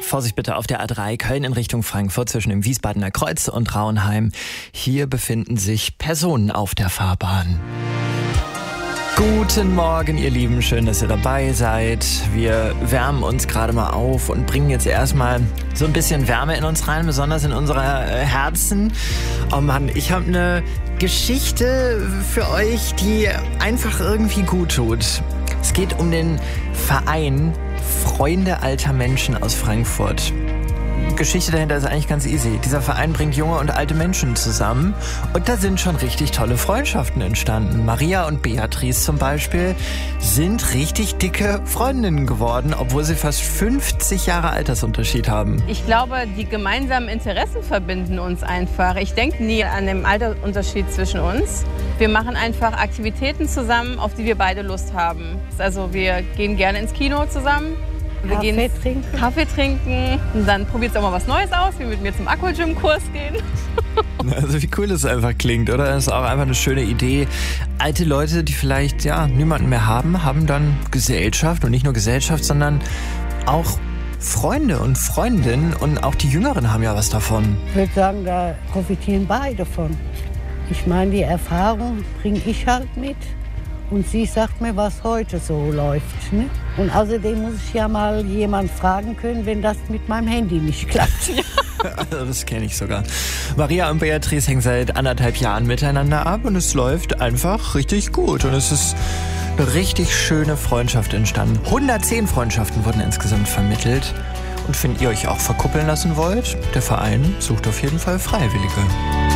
Vorsicht bitte auf der A3 Köln in Richtung Frankfurt zwischen dem Wiesbadener Kreuz und Rauenheim. Hier befinden sich Personen auf der Fahrbahn. Guten Morgen, ihr Lieben. Schön, dass ihr dabei seid. Wir wärmen uns gerade mal auf und bringen jetzt erstmal so ein bisschen Wärme in uns rein, besonders in unsere Herzen. Oh Mann, ich habe eine Geschichte für euch, die einfach irgendwie gut tut. Es geht um den Verein Freunde alter Menschen aus Frankfurt. Die Geschichte dahinter ist eigentlich ganz easy. Dieser Verein bringt junge und alte Menschen zusammen und da sind schon richtig tolle Freundschaften entstanden. Maria und Beatrice zum Beispiel sind richtig dicke Freundinnen geworden, obwohl sie fast 50 Jahre Altersunterschied haben. Ich glaube, die gemeinsamen Interessen verbinden uns einfach. Ich denke nie an den Altersunterschied zwischen uns. Wir machen einfach Aktivitäten zusammen, auf die wir beide Lust haben. Also wir gehen gerne ins Kino zusammen. Wir gehen Kaffee trinken und dann probiert es auch mal was Neues aus, wie mit mir zum Aquagym-Kurs gehen. Also wie cool es einfach klingt, oder? Das ist auch einfach eine schöne Idee. Alte Leute, die vielleicht niemanden mehr haben, haben dann Gesellschaft und nicht nur Gesellschaft, sondern auch Freunde und Freundinnen und auch die Jüngeren haben ja was davon. Ich würde sagen, da profitieren beide von. Ich meine, die Erfahrung bringe ich halt mit. Und sie sagt mir, was heute so läuft. Ne? Und außerdem muss ich ja mal jemanden fragen können, wenn das mit meinem Handy nicht klappt. Also das kenne ich sogar. Maria und Beatrice hängen seit 1,5 Jahren miteinander ab und es läuft einfach richtig gut. Und es ist eine richtig schöne Freundschaft entstanden. 110 Freundschaften wurden insgesamt vermittelt. Und wenn ihr euch auch verkuppeln lassen wollt, der Verein sucht auf jeden Fall Freiwillige.